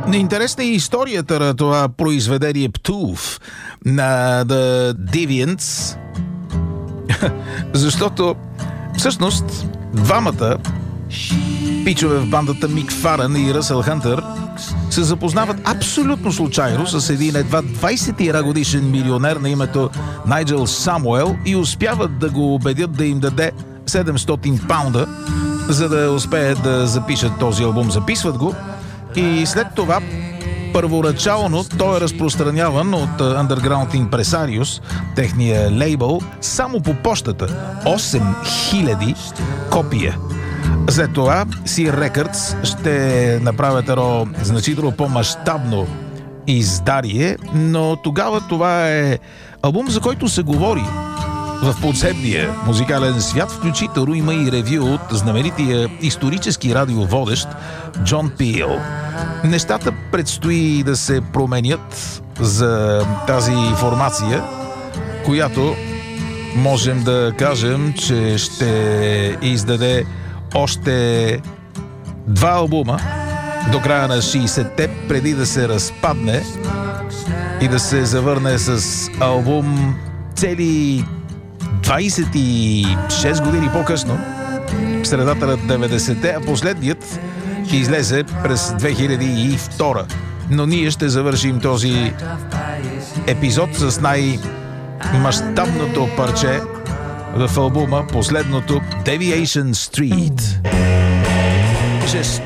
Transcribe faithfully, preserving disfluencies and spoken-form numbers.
Интересна е историята на това произведение Птулв на The Deviants, защото всъщност двамата пичове в бандата Мик Фарън и Ръсъл Хънтър се запознават абсолютно случайно с един едва двайсет и една годишен милионер на името Найджел Самуел и успяват да го убедят да им даде седемстотин паунда, за да успеят да запишат този албум. Записват го и след това първоначално той е разпространяван от Underground Impresarius, техния лейбъл, само по почтата. осем хиляди копия. След това Sire Records ще направят едно значително по-мащабно издарие, но тогава това е албум, за който се говори в подземния музикален свят, включително има и ревю от знаменития исторически радиоводещ Джон Пил. Нещата предстои да се променят за тази формация, която можем да кажем, че ще издаде още два албума до края на шейсетте, преди да се разпадне и да се завърне с албум цели двайсет и шест години по-късно, в средата на деветдесетте, а последният излезе през две хиляди и втора. Но ние ще завършим този епизод с най-мащабното парче в албума, последното Deviation Street.